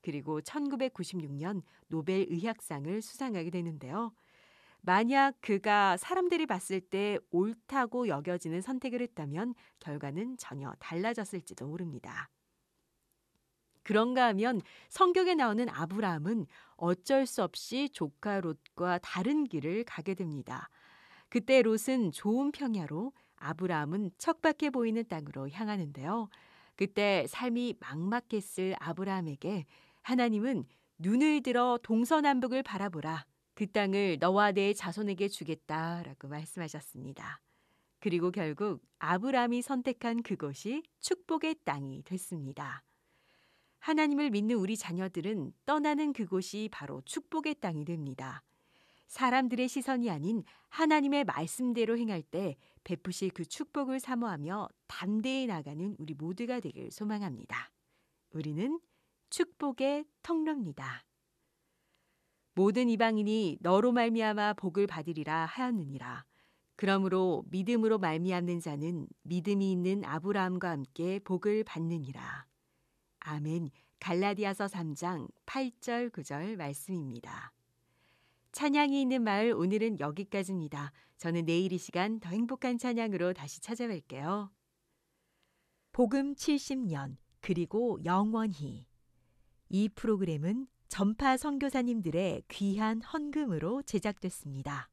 그리고 1996년 노벨 의학상을 수상하게 되는데요. 만약 그가 사람들이 봤을 때 옳다고 여겨지는 선택을 했다면 결과는 전혀 달라졌을지도 모릅니다. 그런가 하면 성경에 나오는 아브라함은 어쩔 수 없이 조카 롯과 다른 길을 가게 됩니다. 그때 롯은 좋은 평야로, 아브라함은 척박해 보이는 땅으로 향하는데요. 그때 삶이 막막했을 아브라함에게 하나님은 눈을 들어 동서남북을 바라보라. 그 땅을 너와 내 자손에게 주겠다라고 말씀하셨습니다. 그리고 결국 아브라함이 선택한 그곳이 축복의 땅이 됐습니다. 하나님을 믿는 우리 자녀들은 떠나는 그곳이 바로 축복의 땅이 됩니다. 사람들의 시선이 아닌 하나님의 말씀대로 행할 때 베푸실 그 축복을 사모하며 담대히 나가는 우리 모두가 되길 소망합니다. 우리는 축복의 통로입니다. 모든 이방인이 너로 말미암아 복을 받으리라 하였느니라. 그러므로 믿음으로 말미암는 자는 믿음이 있는 아브라함과 함께 복을 받느니라. 아멘. 갈라디아서 3장 8절 9절 말씀입니다. 찬양이 있는 마을 오늘은 여기까지입니다. 저는 내일 이 시간 더 행복한 찬양으로 다시 찾아뵐게요. 복음 70년 그리고 영원히. 이 프로그램은 전파 선교사님들의 귀한 헌금으로 제작됐습니다.